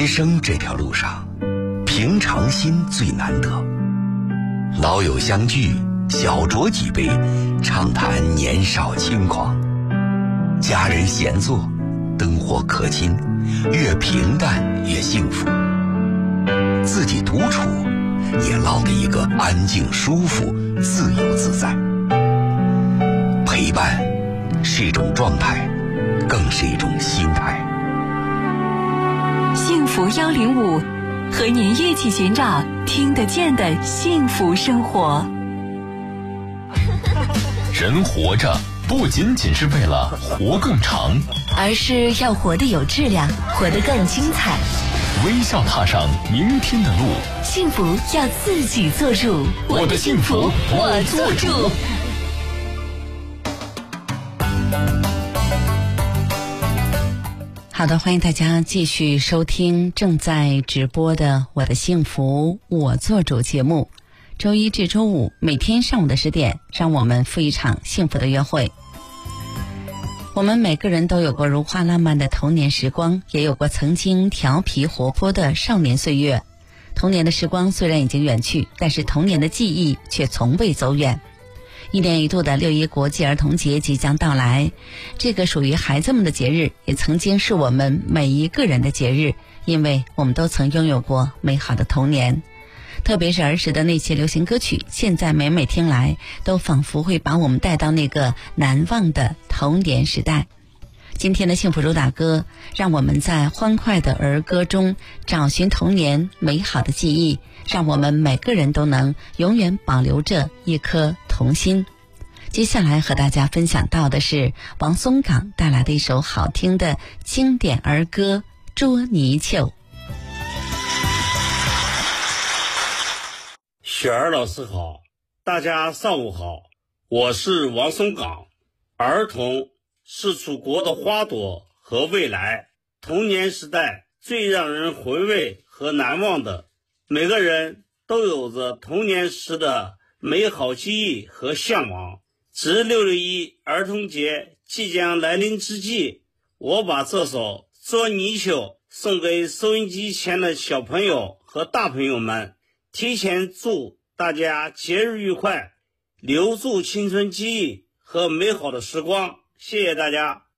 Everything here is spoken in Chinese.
生这条路上，平常心最难得。老友相聚，小酌几杯，畅谈年少轻狂。家人闲坐，灯火可亲，越平淡越幸福。自己独处，也捞得一个安静舒服、自由自在。陪伴是一种状态，更是一种心态。 幸福105，和您一起寻找听得见的幸福生活。 人活着不仅仅是为了活更长， 而是要活得有质量，活得更精彩。 微笑踏上明天的路， 幸福要自己做主。 我的幸福我做主。 好的，欢迎大家继续收听正在直播的我的幸福我做主节目。周一至周五每天上午的10点，让我们赴一场幸福的约会。我们每个人都有过如花烂漫的童年时光，也有过曾经调皮活泼的少年岁月。童年的时光虽然已经远去，但是童年的记忆却从未走远。1年1度的6·1国际儿童节即将到来，这个属于孩子们的节日，也曾经是我们每一个人的节日，因为我们都曾拥有过美好的童年。特别是儿时的那些流行歌曲，现在每每听来，都仿佛会把我们带到那个难忘的童年时代。今天的幸福主打歌，让我们在欢快的儿歌中找寻童年美好的记忆，让我们每个人都能永远保留着一颗童心。接下来和大家分享到的是王松岗带来的一首好听的经典儿歌《捉泥鳅》。 雪儿老师好，大家上午好，我是王松岗。儿童是祖国的花朵和未来，童年时代最让人回味和难忘的。每个人都有着童年时的美好记忆和向往。值6·1儿童节即将来临之际，我把这首捉泥鳅送给收音机前的小朋友和大朋友们，提前祝大家节日愉快，留住青春记忆和美好的时光。谢谢大家。